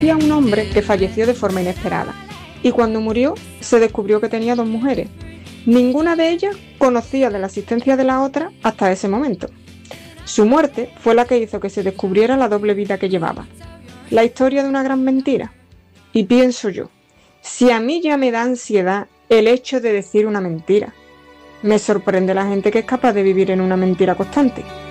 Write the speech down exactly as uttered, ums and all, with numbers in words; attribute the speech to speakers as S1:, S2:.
S1: Había un hombre que falleció de forma inesperada y cuando murió se descubrió que tenía dos mujeres. Ninguna de ellas conocía de la existencia de la otra hasta ese momento. Su muerte fue la que hizo que se descubriera la doble vida que llevaba. La historia de una gran mentira. Y pienso yo, si a mí ya me da ansiedad el hecho de decir una mentira, me sorprende la gente que es capaz de vivir en una mentira constante.